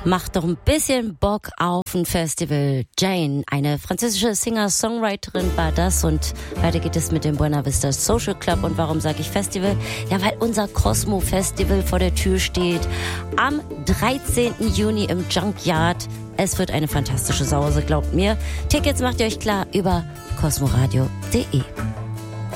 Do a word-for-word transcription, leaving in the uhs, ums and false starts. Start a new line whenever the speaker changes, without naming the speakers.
Macht doch ein bisschen Bock auf ein Festival. Jane, eine französische Singer-Songwriterin, war das. Und weiter geht es mit dem Buena Vista Social Club. Und warum sage ich Festival? Ja, weil unser Cosmo Festival vor der Tür steht. Am dreizehnten Juni im Junkyard. Es wird eine fantastische Sause, glaubt mir. Tickets macht ihr euch klar über cosmoradio punkt de.